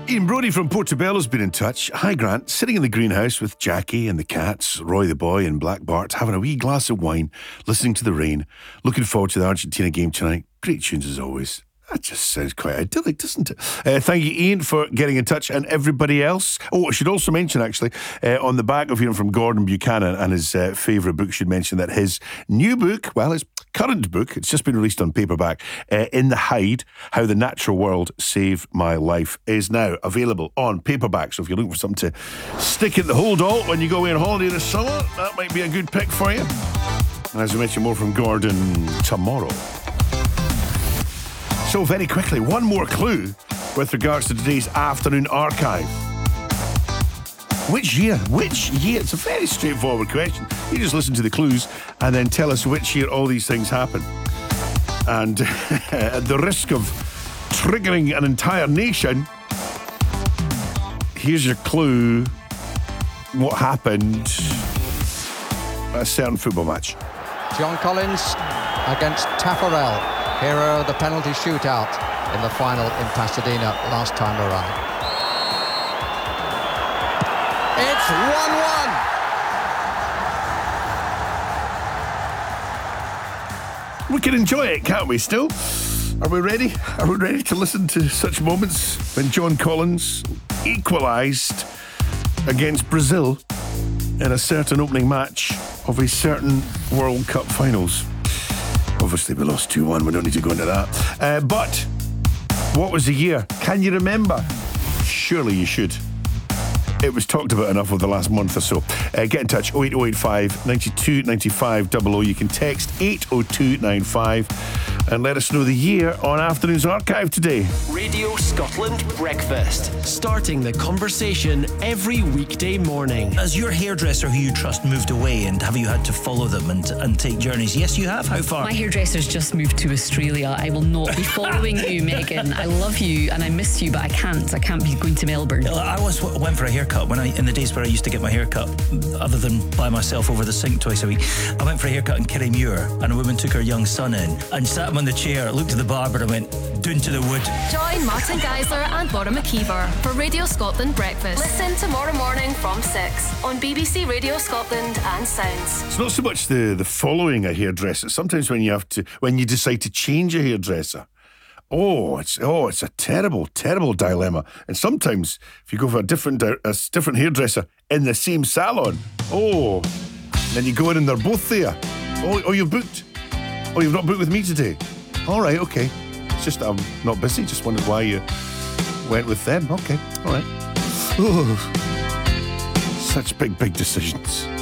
Ian Brody from Portobello's been in touch. Hi Grant, sitting in the greenhouse with Jackie and the cats, Roy the boy and Black Bart, having a wee glass of wine, listening to the rain, looking forward to the Argentina game tonight. Great tunes as always. That just sounds quite idyllic, doesn't it? Thank you, Ian, for getting in touch, and everybody else. Oh, I should also mention, actually, on the back of hearing from Gordon Buchanan and his favourite book, should mention that his new book, well, his current book, it's just been released on paperback, In the Hide, How the Natural World Saved My Life, is now available on paperback. So if you're looking for something to stick in the hold all when you go away on holiday this summer, that might be a good pick for you. And as I mentioned, more from Gordon tomorrow. So very quickly, one more clue with regards to today's afternoon archive. Which year? Which year? It's a very straightforward question. You just listen to the clues and then tell us which year all these things happen. And at the risk of triggering an entire nation, here's your clue. What happened at a certain football match? John Collins against Taffarel. Hero of the penalty shootout in the final in Pasadena last time around. It's 1-1. We can enjoy it, can't we, still? Are we ready? Are we ready to listen to such moments when John Collins equalised against Brazil in a certain opening match of a certain World Cup finals? Obviously, we lost 2-1. We don't need to go into that. But what was the year? Can you remember? Surely you should. It was talked about enough over the last month or so. Get in touch, 08085 92 95 00. You can text 80295 and let us know the year on Afternoon's Archive today. Radio Scotland Breakfast. Starting the conversation every weekday morning. Has your hairdresser who you trust moved away, and have you had to follow them and take journeys? Yes, you have. How far? My hairdresser's just moved to Australia. I will not be following you, Megan. I love you and I miss you, but I can't. I can't be going to Melbourne. I once went for a haircut in the days where I used to get my haircut, other than by myself over the sink twice a week. I went for a haircut in Kirriemuir, and a woman took her young son in and sat him on the chair, looked at the barber and went, "Doon to the wood." Join Martin Geisler and Laura McKeever for Radio Scotland Breakfast. Listen tomorrow morning from 6 on BBC Radio Scotland and Sounds. It's not so much the following a hairdresser. Sometimes when you decide to change a hairdresser, it's a terrible, terrible dilemma. And sometimes if you go for a different hairdresser in the same salon, then you go in and they're both there. You've booked. Oh, you've not booked with me today. All right, okay. It's just I'm not busy. Just wondered why you went with them. Okay, all right. Such big decisions.